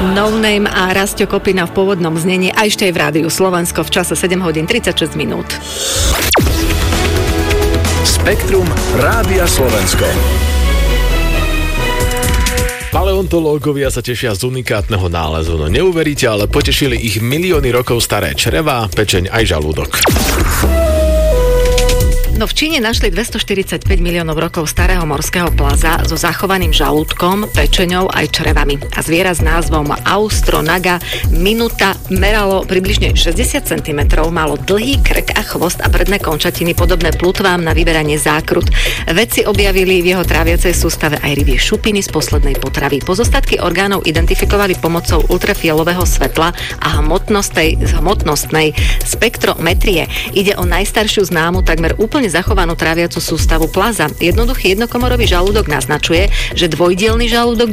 No Name a Rasťo Kopina v pôvodnom znení a ešte aj v rádiu Slovensko v čase 7 hodín 36 minút. Spektrum Rádia Slovensko. Paleontológovia sa tešia z unikátneho nálezu. No neuveríte, ale potešili ich milióny rokov staré črevá, pečeň aj žalúdok. No v Číne našli 245 miliónov rokov starého morského plaza so zachovaným žalúdkom, pečeňou aj črevami. A zviera s názvom Austronaga minuta meralo približne 60 cm, malo dlhý krk a chvost a predné končatiny podobné plutvám na vyberanie zákrut. Vedci objavili v jeho tráviacej sústave aj rybie šupiny z poslednej potravy. Pozostatky orgánov identifikovali pomocou ultrafialového svetla a hmotnostnej spektrometrie. Ide o najstaršiu známu, takmer úplne zachovanú tráviacu sústavu plaza. Jednoduchý jednokomorový žalúdok naznačuje, že dvojdielny žalúdok